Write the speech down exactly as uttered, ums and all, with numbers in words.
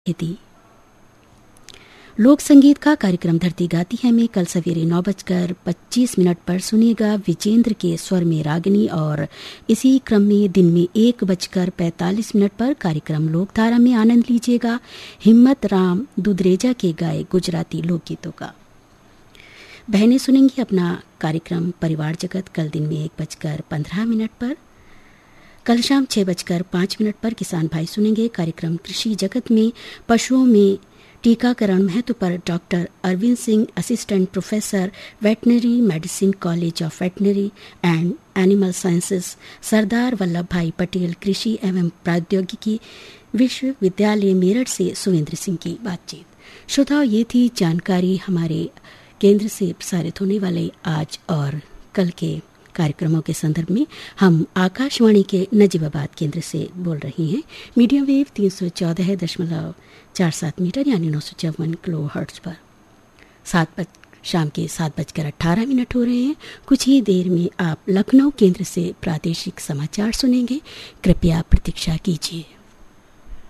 थी। लोक संगीत का कार्यक्रम धरती गाती है में कल सवेरे नौ बजकर पच्चीस मिनट पर सुनिएगा विजेंद्र के स्वर में रागिनी, और इसी क्रम में दिन में एक बजकर पैंतालीस मिनट पर कार्यक्रम लोकधारा में आनंद लीजिएगा हिम्मत राम दुधरेजा के गाए गुजराती लोकगीतों का। बहनें सुनेंगी अपना कार्यक्रम परिवार जगत कल दिन में एक बजकर पंद्रह मिनट पर। कल शाम छह बजकर पाँच मिनट पर किसान भाई सुनेंगे कार्यक्रम कृषि जगत में पशुओं में टीकाकरण महत्व पर doctor Arvind Singh, assistant professor veterinary medicine, college of veterinary and animal sciences, Sardar Vallabh भाई पटेल कृषि एवं प्रौद्योगिकी विश्वविद्यालय मेरठ से सुरेंद्र सिंह की बातचीत। श्रोताओ, ये थी जानकारी हमारे केंद्र से प्रसारित होने वाले आज और कल के कार्यक्रमों के संदर्भ में। हम आकाशवाणी के नजीबाबाद केंद्र से बोल रही हैं। मीडियम वेव तीन सौ चौदह दशमलव चार सात मीटर यानी नौ सौ चौवन किलो हर्ट्ज पर सात बज शाम के सात बजकर अट्ठारह मिनट हो रहे हैं। कुछ ही देर में आप लखनऊ केंद्र से प्रादेशिक समाचार सुनेंगे। कृपया प्रतीक्षा कीजिए।